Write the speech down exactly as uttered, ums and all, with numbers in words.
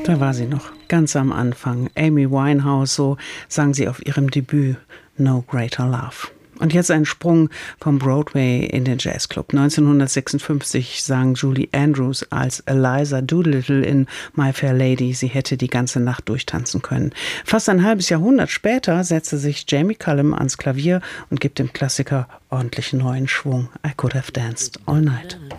Da war sie noch, ganz am Anfang. Amy Winehouse, so sang sie auf ihrem Debüt No Greater Love. Und jetzt ein Sprung vom Broadway in den Jazzclub. neunzehnhundertsechsundfünfzig sang Julie Andrews als Eliza Doolittle in My Fair Lady, sie hätte die ganze Nacht durchtanzen können. Fast ein halbes Jahrhundert später setzte sich Jamie Cullum ans Klavier und gibt dem Klassiker ordentlich neuen Schwung. I Could Have Danced All Night.